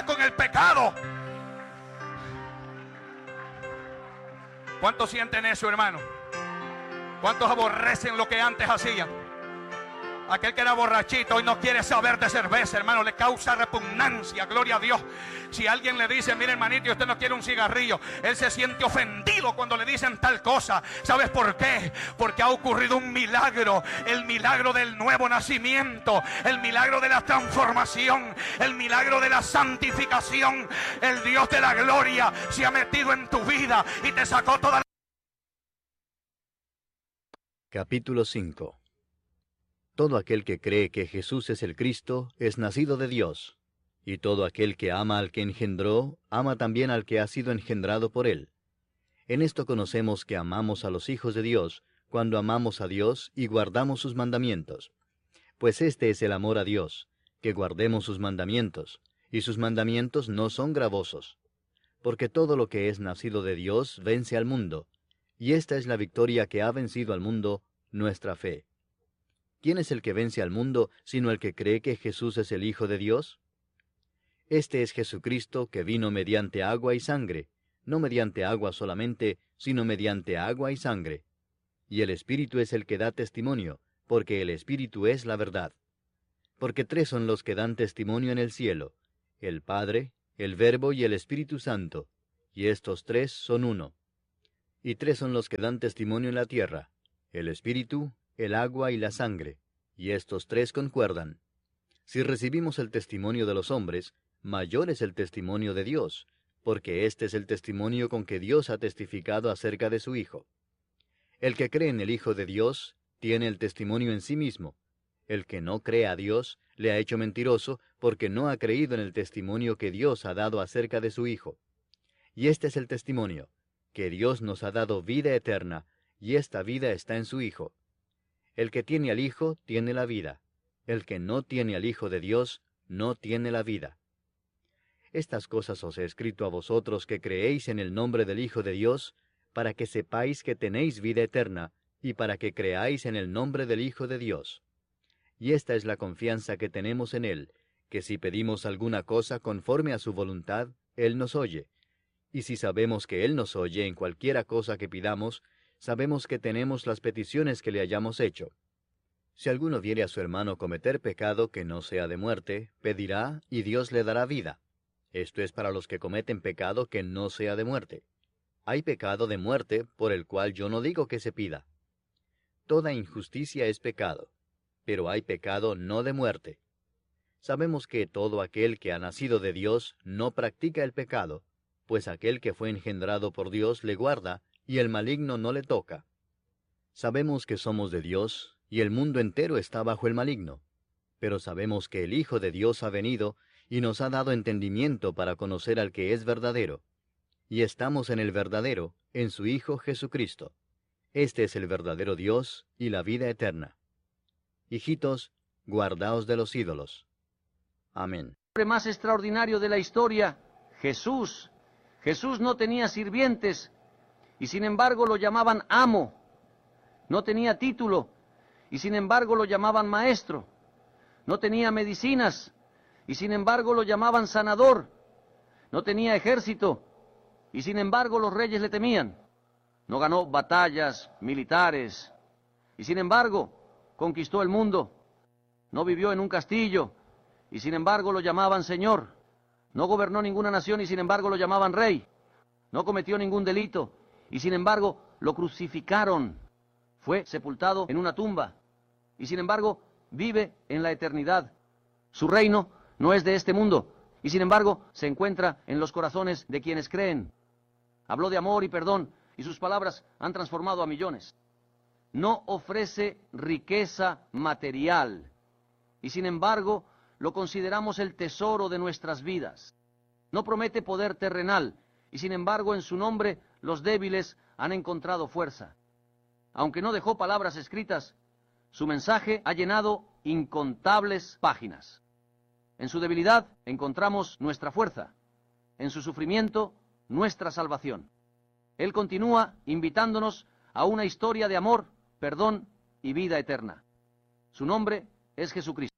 está con el pecado. ¿Cuántos sienten eso, hermano? ¿Cuántos aborrecen lo que antes hacían? Aquel que era borrachito hoy no quiere saber de cerveza, hermano, le causa repugnancia, gloria a Dios. Si alguien le dice, mire hermanito, usted no quiere un cigarrillo, él se siente ofendido cuando le dicen tal cosa. ¿Sabes por qué? Porque ha ocurrido un milagro, el milagro del nuevo nacimiento, el milagro de la transformación, el milagro de la santificación. El Dios de la gloria se ha metido en tu vida y te sacó toda la... Capítulo 5. Todo aquel que cree que Jesús es el Cristo es nacido de Dios, y todo aquel que ama al que engendró, ama también al que ha sido engendrado por él. En esto conocemos que amamos a los hijos de Dios, cuando amamos a Dios y guardamos sus mandamientos. Pues este es el amor a Dios, que guardemos sus mandamientos, y sus mandamientos no son gravosos. Porque todo lo que es nacido de Dios vence al mundo, y esta es la victoria que ha vencido al mundo, nuestra fe. ¿Quién es el que vence al mundo, sino el que cree que Jesús es el Hijo de Dios? Este es Jesucristo que vino mediante agua y sangre, no mediante agua solamente, sino mediante agua y sangre. Y el Espíritu es el que da testimonio, porque el Espíritu es la verdad. Porque tres son los que dan testimonio en el cielo, el Padre, el Verbo y el Espíritu Santo, y estos tres son uno. Y tres son los que dan testimonio en la tierra, el Espíritu, el agua y la sangre, y estos tres concuerdan. Si recibimos el testimonio de los hombres, mayor es el testimonio de Dios, porque este es el testimonio con que Dios ha testificado acerca de su Hijo. El que cree en el Hijo de Dios tiene el testimonio en sí mismo. El que no cree a Dios le ha hecho mentiroso, porque no ha creído en el testimonio que Dios ha dado acerca de su Hijo. Y este es el testimonio, que Dios nos ha dado vida eterna, y esta vida está en su Hijo. El que tiene al Hijo tiene la vida. El que no tiene al Hijo de Dios no tiene la vida. Estas cosas os he escrito a vosotros que creéis en el nombre del Hijo de Dios, para que sepáis que tenéis vida eterna, y para que creáis en el nombre del Hijo de Dios. Y esta es la confianza que tenemos en Él, que si pedimos alguna cosa conforme a su voluntad, Él nos oye. Y si sabemos que Él nos oye en cualquiera cosa que pidamos, sabemos que tenemos las peticiones que le hayamos hecho. Si alguno viere a su hermano cometer pecado que no sea de muerte, pedirá, y Dios le dará vida. Esto es para los que cometen pecado que no sea de muerte. Hay pecado de muerte, por el cual yo no digo que se pida. Toda injusticia es pecado, pero hay pecado no de muerte. Sabemos que todo aquel que ha nacido de Dios no practica el pecado, pues aquel que fue engendrado por Dios le guarda, y el maligno no le toca. Sabemos que somos de Dios, y el mundo entero está bajo el maligno. Pero sabemos que el Hijo de Dios ha venido, y nos ha dado entendimiento para conocer al que es verdadero. Y estamos en el verdadero, en su Hijo Jesucristo. Este es el verdadero Dios y la vida eterna. Hijitos, guardaos de los ídolos. Amén. El hombre más extraordinario de la historia, Jesús. Jesús no tenía sirvientes, y sin embargo lo llamaban amo. No tenía título, y sin embargo lo llamaban maestro. No tenía medicinas, y sin embargo lo llamaban sanador. No tenía ejército, y sin embargo los reyes le temían. No ganó batallas militares, y sin embargo conquistó el mundo. No vivió en un castillo, y sin embargo lo llamaban Señor. No gobernó ninguna nación, y sin embargo lo llamaban Rey. No cometió ningún delito, y sin embargo lo crucificaron. Fue sepultado en una tumba, y sin embargo vive en la eternidad. Su reino no es de este mundo, y sin embargo se encuentra en los corazones de quienes creen. Habló de amor y perdón, y sus palabras han transformado a millones. No ofrece riqueza material, y sin embargo lo consideramos el tesoro de nuestras vidas. No promete poder terrenal, y sin embargo en su nombre los débiles han encontrado fuerza. Aunque no dejó palabras escritas, su mensaje ha llenado incontables páginas. En su debilidad encontramos nuestra fuerza, en su sufrimiento nuestra salvación. Él continúa invitándonos a una historia de amor, perdón y vida eterna. Su nombre es Jesucristo.